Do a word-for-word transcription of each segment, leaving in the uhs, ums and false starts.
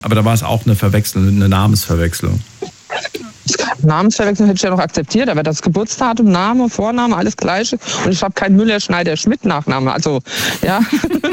Aber da war es auch eine Verwechslung, eine Namensverwechslung. Namensverwechslung hätte ich ja noch akzeptiert, aber das Geburtsdatum, Name, Vorname, alles Gleiche. Und ich habe keinen Müller-Schneider-Schmidt-Nachname. Also, ja,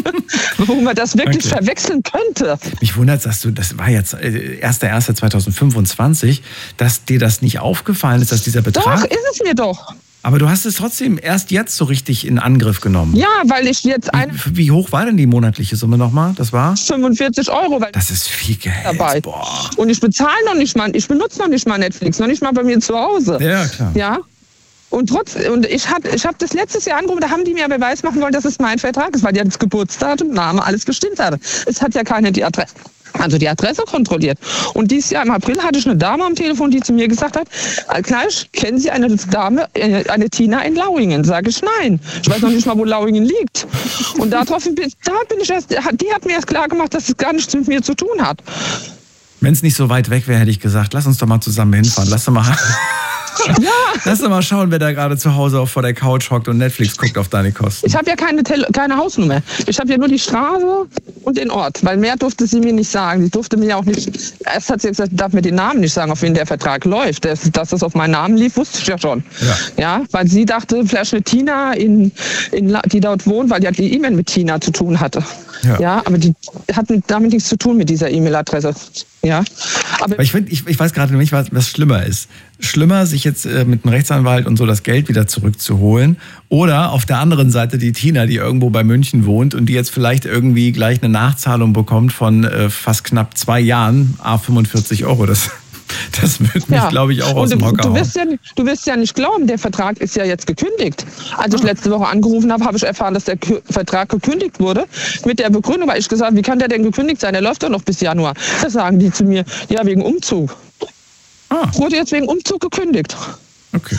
wo man das wirklich okay. verwechseln könnte. Mich wundert, dass du, das war jetzt erster erster zweitausendfünfundzwanzig, dass dir das nicht aufgefallen ist, dass dieser Betrag... Doch, ist es mir doch. Aber du hast es trotzdem erst jetzt so richtig in Angriff genommen. Ja, weil ich jetzt eine... Wie, wie hoch war denn die monatliche Summe nochmal? Das war? fünfundvierzig Euro. Weil das ist viel Geld. Dabei. Boah. Und ich bezahle noch nicht mal, ich benutze noch nicht mal Netflix, noch nicht mal bei mir zu Hause. Ja, klar. Ja. Und trotz, und ich habe ich hab das letztes Jahr angerufen, da haben die mir Beweis machen wollen, dass es mein Vertrag ist, weil ja das Geburtsdatum, Name, alles gestimmt hatte. Es hat ja keiner die Adresse. Also die Adresse kontrolliert. Und dieses Jahr im April hatte ich eine Dame am Telefon, die zu mir gesagt hat, gleich, kennen Sie eine Dame, eine Tina in Lauingen? Sage ich, nein. Ich weiß noch nicht mal, wo Lauingen liegt. Und darauf bin, da bin ich erst, die hat mir erst klar gemacht, dass es gar nichts mit mir zu tun hat. Wenn es nicht so weit weg wäre, hätte ich gesagt, lass uns doch mal zusammen hinfahren. Lass doch mal... Ja. Lass doch mal schauen, wer da gerade zu Hause auch vor der Couch hockt und Netflix guckt auf deine Kosten. Ich habe ja keine, Tele- keine Hausnummer. Ich habe ja nur die Straße und den Ort, weil mehr durfte sie mir nicht sagen. Sie durfte mir ja auch nicht, erst hat sie gesagt, darf mir den Namen nicht sagen, auf wen der Vertrag läuft. Das, dass das auf meinen Namen lief, wusste ich ja schon. Ja, ja, weil sie dachte, vielleicht eine Tina, in, in, die dort wohnt, weil die die E-Mail mit Tina zu tun hatte. Ja, ja, aber die hat mit, damit nichts zu tun mit dieser E-Mail-Adresse. Ja, aber ich, find, ich, ich weiß gerade nicht, was, was schlimmer ist. Schlimmer, sich jetzt äh, mit einem Rechtsanwalt und so das Geld wieder zurückzuholen. Oder auf der anderen Seite die Tina, die irgendwo bei München wohnt und die jetzt vielleicht irgendwie gleich eine Nachzahlung bekommt von äh, fast knapp zwei Jahren, à fünfundvierzig Euro. Das, das würde mich, ja. glaube ich, auch aus dem Hocker du hauen. wirst, ja, du wirst ja nicht glauben, der Vertrag ist ja jetzt gekündigt. Als ich letzte Woche angerufen habe, habe ich erfahren, dass der K- Vertrag gekündigt wurde. Mit der Begründung, weil ich gesagt habe, wie kann der denn gekündigt sein? Der läuft doch noch bis Januar. Da sagen die zu mir, ja, wegen Umzug. Ah. Wurde jetzt wegen Umzug gekündigt. Okay.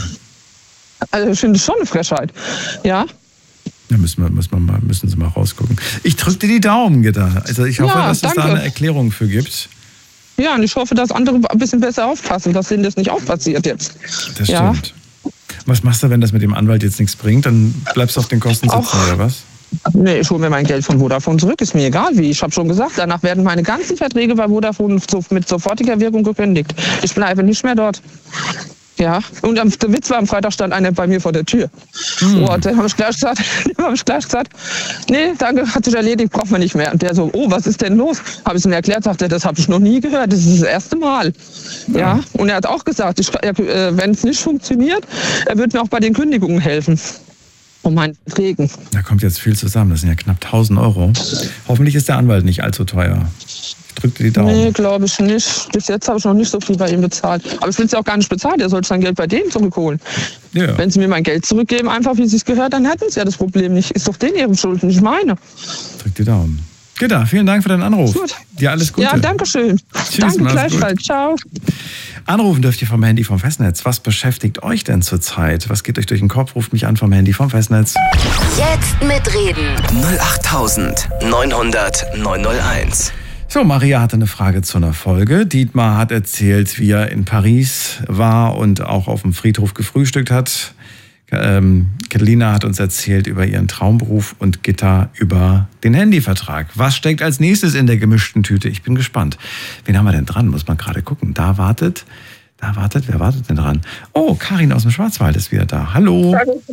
Also ich finde es schon eine Frechheit. Ja. Da müssen, wir, müssen, wir mal, müssen Sie mal rausgucken. Ich drücke dir die Daumen, Gitta. Also ich hoffe, ja, dass danke. es da eine Erklärung für gibt. Ja, und ich hoffe, dass andere ein bisschen besser aufpassen, dass denen das nicht auch passiert jetzt. Das ja. stimmt. Was machst du, wenn das mit dem Anwalt jetzt nichts bringt? Dann bleibst du auf den Kosten sitzen, oder was? Nee, ich hole mir mein Geld von Vodafone zurück, ist mir egal wie. Ich habe schon gesagt, danach werden meine ganzen Verträge bei Vodafone mit sofortiger Wirkung gekündigt. Ich bleibe nicht mehr dort. Ja, und der Witz war, am Freitag stand einer bei mir vor der Tür. Hm. Und dann habe ich gleich gesagt, habe ich gleich gesagt, nee, danke, hat sich erledigt, braucht man nicht mehr. Und der so, oh, was ist denn los? Habe ich es ihm erklärt, sagte er, das habe ich noch nie gehört, das ist das erste Mal. Ja, ja. Und er hat auch gesagt, ich, äh, wenn es nicht funktioniert, er wird mir auch bei den Kündigungen helfen. Um meinen Verträgen. Da kommt jetzt viel zusammen, das sind ja knapp tausend Euro. Hoffentlich ist der Anwalt nicht allzu teuer. Ich drücke dir die Daumen. Nee, glaube ich nicht. Bis jetzt habe ich noch nicht so viel bei ihm bezahlt. Aber ich will es ja auch gar nicht bezahlen, er soll sein Geld bei denen zurückholen. Ja. Wenn sie mir mein Geld zurückgeben, einfach wie sie es gehört, dann hätten sie ja das Problem nicht. Ist doch denen ihre Schuld, nicht meine. Drück die Daumen. Gitta, vielen Dank für deinen Anruf. Gut. Dir alles Gute. Ja, danke schön. Tschüss, danke gleichfalls. Ciao. Anrufen dürft ihr vom Handy vom Festnetz. Was beschäftigt euch denn zurzeit? Was geht euch durch den Kopf? Ruft mich an vom Handy vom Festnetz. Jetzt mitreden. null acht neunhundert neunhunderteins. So, Maria hatte eine Frage zu einer Folge. Dietmar hat erzählt, wie er in Paris war und auch auf dem Friedhof gefrühstückt hat. Ähm, Catalina hat uns erzählt über ihren Traumberuf und Gitta über den Handyvertrag. Was steckt als nächstes in der gemischten Tüte? Ich bin gespannt. Wen haben wir denn dran? Muss man gerade gucken. Da wartet, da wartet, wer wartet denn dran? Oh, Karin aus dem Schwarzwald ist wieder da. Hallo.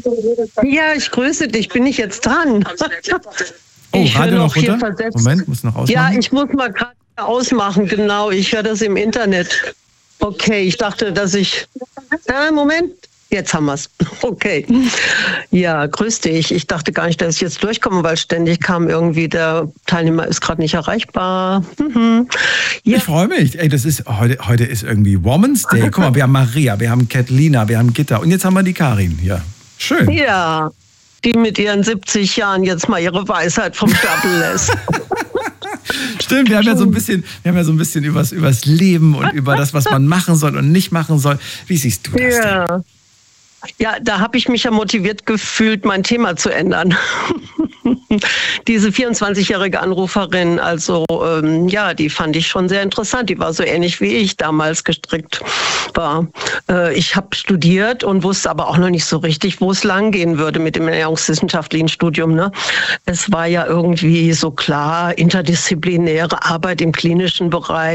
Ja, ich grüße dich. Bin ich jetzt dran? Oh, ich Radio noch runter? Versetzt. Moment, muss noch ausmachen. Ja, ich muss mal gerade ausmachen, genau. Ich höre das im Internet. Okay, ich dachte, dass ich... Äh, Moment. Jetzt haben wir es. Okay. Ja, grüß dich. Ich dachte gar nicht, dass ich jetzt durchkomme, weil ständig kam irgendwie, der Teilnehmer ist gerade nicht erreichbar. Mhm. Ja. Ich freue mich. Ey, das ist, heute, heute ist irgendwie Women's Day. Guck mal, wir haben Maria, wir haben Catalina, wir haben Gitta und jetzt haben wir die Karin. Ja, schön. Ja, die mit ihren siebzig Jahren jetzt mal ihre Weisheit vom Stapel lässt. Stimmt, wir haben ja so ein bisschen, wir haben ja so ein bisschen übers, übers Leben und über das, was man machen soll und nicht machen soll. Wie siehst du das ja. denn? Ja, da habe ich mich ja motiviert gefühlt, mein Thema zu ändern. Diese vierundzwanzigjährige Anruferin, also ähm, ja, die fand ich schon sehr interessant. Die war so ähnlich wie ich damals gestrickt war. Äh, ich habe studiert und wusste aber auch noch nicht so richtig, wo es lang gehen würde mit dem ernährungswissenschaftlichen Studium. Ne? Es war ja irgendwie so klar, interdisziplinäre Arbeit im klinischen Bereich.